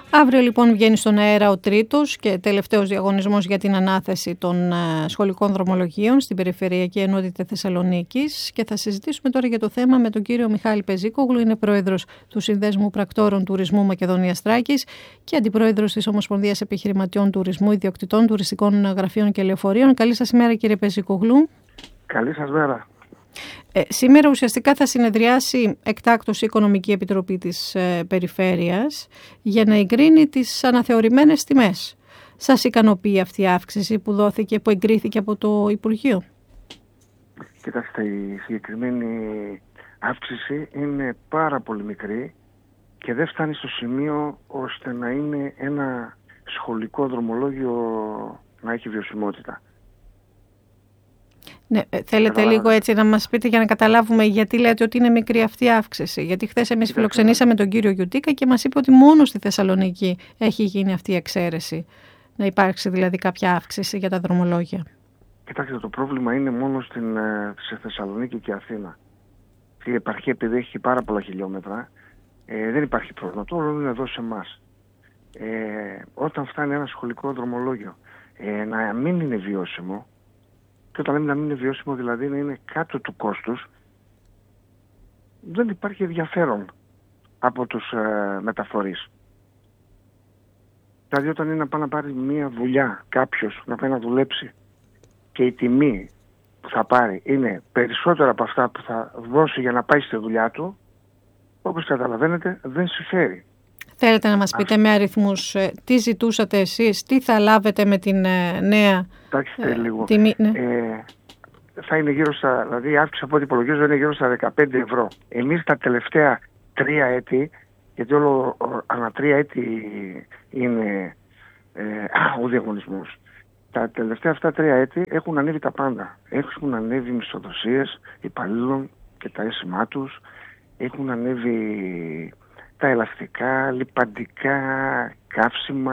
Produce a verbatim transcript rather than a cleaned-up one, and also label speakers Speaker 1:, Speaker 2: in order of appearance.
Speaker 1: Αύριο λοιπόν βγαίνει στον αέρα ο τρίτος και τελευταίος διαγωνισμός για την ανάθεση των σχολικών δρομολογίων στην Περιφερειακή Ενότητα Θεσσαλονίκης και θα συζητήσουμε τώρα για το θέμα με τον κύριο Μιχάλη Πεζίκογλου. Είναι πρόεδρος του Συνδέσμου Πρακτόρων Τουρισμού Μακεδονίας Θράκης και αντιπρόεδρος της Ομοσπονδίας Επιχειρηματιών Τουρισμού, Ιδιοκτητών Τουριστικών Γραφείων και Λεωφορείων. Καλή σας ημέρα, κύριε Πεζίκογλου.
Speaker 2: Καλή σας μέρα.
Speaker 1: Ε, σήμερα ουσιαστικά θα συνεδριάσει εκτάκτως η Οικονομική Επιτροπή της ε, Περιφέρειας για να εγκρίνει τις αναθεωρημένες τιμές. Σας ικανοποιεί αυτή η αύξηση που δόθηκε, που εγκρίθηκε από το Υπουργείο?
Speaker 2: Κοιτάξτε, η συγκεκριμένη αύξηση είναι πάρα πολύ μικρή και δεν φτάνει στο σημείο ώστε να είναι ένα σχολικό δρομολόγιο να έχει βιωσιμότητα.
Speaker 1: Ναι, θέλετε λίγο έτσι να μας πείτε για να καταλάβουμε γιατί λέτε ότι είναι μικρή αυτή η αύξηση? Γιατί χθες εμείς φιλοξενήσαμε τον κύριο Γιουτίκα και μας είπε ότι μόνο στη Θεσσαλονίκη έχει γίνει αυτή η εξαίρεση. Να υπάρξει δηλαδή κάποια αύξηση για τα δρομολόγια.
Speaker 2: Κοιτάξτε, το πρόβλημα είναι μόνο στην, στη Θεσσαλονίκη και Αθήνα. Η επαρχία, επειδή έχει πάρα πολλά χιλιόμετρα, ε, δεν υπάρχει πρόβλημα. Το όλο είναι εδώ σε εμάς. Ε, όταν φτάνει ένα σχολικό δρομολόγιο ε, να μην είναι βιώσιμο, και όταν λέμε να μην είναι βιώσιμο, δηλαδή να είναι κάτω του κόστους, δεν υπάρχει ενδιαφέρον από τους ε, μεταφορείς. Δηλαδή όταν είναι να πάει να πάρει μια δουλειά κάποιος, να πάει να δουλέψει και η τιμή που θα πάρει είναι περισσότερα από αυτά που θα δώσει για να πάει στη δουλειά του, όπως καταλαβαίνετε δεν συμφέρει.
Speaker 1: Θέλετε να μας πείτε με αριθμούς τι ζητούσατε εσείς, τι θα λάβετε με την νέα
Speaker 2: ε, λίγο.
Speaker 1: τιμή? Ναι.
Speaker 2: Ε, θα είναι γύρω στα, δηλαδή η αύξηση από ό,τι υπολογίζω είναι γύρω στα δεκαπέντε ευρώ. Εμείς τα τελευταία τρία έτη, γιατί όλο ανά τρία έτη είναι ε, ο διαγωνισμός, τα τελευταία αυτά τρία έτη έχουν ανέβει τα πάντα. Έχουν ανέβει μισθοδοσίες υπαλλήλων και τα έσημά τους, έχουν ανέβει τα ελαστικά, λιπαντικά, καύσιμα,